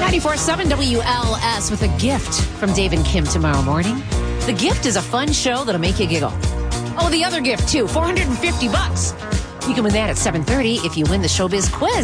94.7 WLS with a gift from Dave and Kim tomorrow morning. The gift is a fun show that'll make you giggle. Oh, the other gift, too, $450. You can win that at 7:30 if you win the Showbiz quiz.